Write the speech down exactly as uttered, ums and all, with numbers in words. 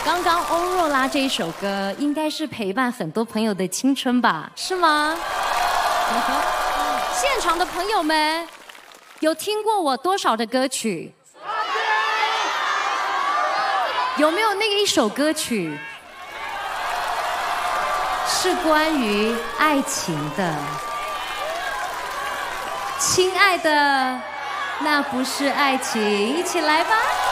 刚刚欧若拉这一首歌，应该是陪伴很多朋友的青春吧？是吗？现场的朋友们，有听过我多少的歌曲？有没有那个一首歌曲是关于爱情的？亲爱的，那不是爱情，一起来吧。